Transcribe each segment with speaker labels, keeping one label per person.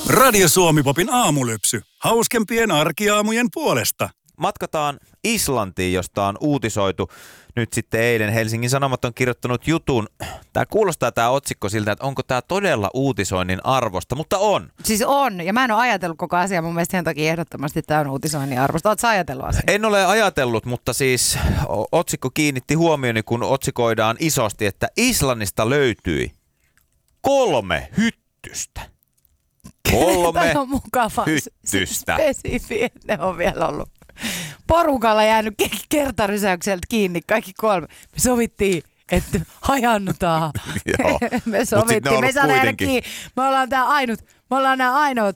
Speaker 1: Radio Suomi-popin aamulypsy. Hauskempien arkiaamujen puolesta.
Speaker 2: Matkataan Islantiin, josta on uutisoitu nyt sitten eilen. Helsingin Sanomat on kirjoittanut jutun. Tämä kuulostaa tämä otsikko siltä, että onko tämä todella uutisoinnin arvosta, mutta on.
Speaker 3: Siis on, ja mä en ole ajatellut koko asiaa. Mun mielestä sen takia ehdottomasti tämä on uutisoinnin arvosta. Oletko sä ajatellut asiaa?
Speaker 2: En ole ajatellut, mutta siis otsikko kiinnitti huomioni, kun otsikoidaan isosti, että Islannista löytyi 3 hyttystä. 3
Speaker 3: Tämä on mukava
Speaker 2: hyttystä.
Speaker 3: Spesifi, ne on vielä ollut porukalla jäänyt kertarysäykseltä kiinni, kaikki 3. Me sovittiin, että hajannutaan.
Speaker 2: Joo.
Speaker 3: Me sovittiin, me ei saada jäädä kiinni. Me ollaan nämä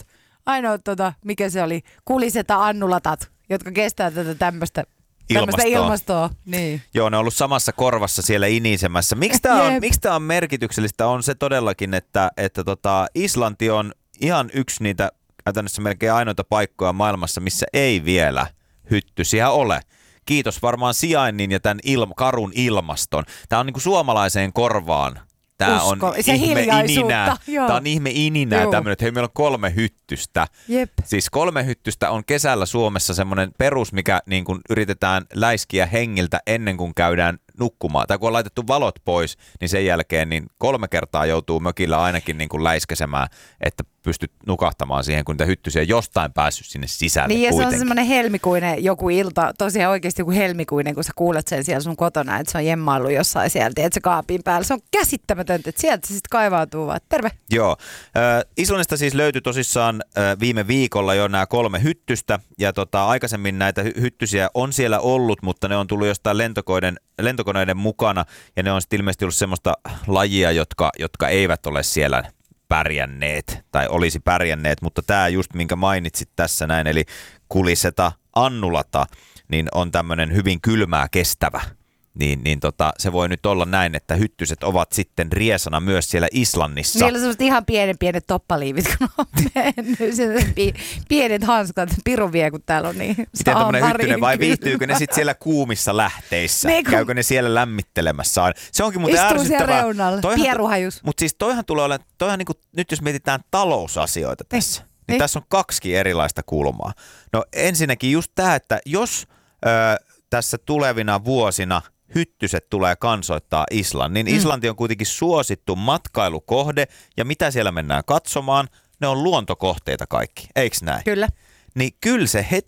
Speaker 3: ainoat mikä se oli, kuliseta annulatat, jotka kestää tätä tämmöistä ilmastoa. Niin.
Speaker 2: Joo, ne on ollut samassa korvassa siellä inisemässä. Miksi tämä on merkityksellistä? On se todellakin, että Islanti on ihan yksi niitä käytännössä melkein ainoita paikkoja maailmassa, missä ei vielä hyttysiä ole. Kiitos varmaan sijainnin ja tämän karun ilmaston. Tämä on niin kuin suomalaiseen korvaan. Tämä on ihme ininää. Tämä on ihme ininää tämmöinen, että hei, meillä on 3 hyttystä.
Speaker 3: Jep.
Speaker 2: Siis 3 hyttystä on kesällä Suomessa semmoinen perus, mikä niin kuin yritetään läiskiä hengiltä ennen kuin käydään nukkumaan. Tai kun on laitettu valot pois, niin sen jälkeen niin 3 kertaa joutuu mökillä ainakin niin kuin läiskesemään, että pystyt nukahtamaan siihen, kun niitä hyttysiä jostain päässyt sinne sisälle.
Speaker 3: Niin ja
Speaker 2: kuitenkin.
Speaker 3: se on semmoinen helmikuinen joku ilta, tosiaan oikeasti joku helmikuinen, kun sä kuulet sen siellä sun kotona, että se on jemmaillut jossain sieltä, että se kaapin päällä. Se on käsittämätöntä, että sieltä se sitten kaivautuu vaan. Terve! Joo.
Speaker 2: Islannista siis löytyi tosissaan viime viikolla jo nämä 3 hyttystä, ja aikaisemmin näitä hyttysiä on siellä ollut, mutta ne on tullut jostain lentokoneiden mukana, ja ne on sitten ilmeisesti ollut semmoista lajia, jotka eivät ole siellä pärjänneet tai olisi pärjänneet, mutta tämä just minkä mainitsit tässä näin, eli kuliseta annulata, niin on tämmöinen hyvin kylmää kestävä. Niin se voi nyt olla näin, että hyttyset ovat sitten riesana myös siellä Islannissa.
Speaker 3: Niillä on sellaiset ihan pienet toppaliivit, kun on mennyt. Pienet hanskat, piru vie, kun täällä on niin.
Speaker 2: Miten tämmöinen hyttynen vai viihtyykö ne sitten siellä kuumissa lähteissä? Käykö ne siellä lämmittelemässä aina? Se onkin muuten ärsyttävää.
Speaker 3: Istuu siellä reunalla, pieruhajus.
Speaker 2: Mutta siis toihan tulee olemaan, niin kuin, nyt jos mietitään talousasioita tässä, niin tässä on 2 erilaista kulmaa. No ensinnäkin just tämä, että jos tässä tulevina vuosina hyttyset tulee kansoittaa Islannin. Islanti on kuitenkin suosittu matkailukohde, ja mitä siellä mennään katsomaan, ne on luontokohteita kaikki, eikö näin?
Speaker 3: Kyllä.
Speaker 2: Niin kyllä se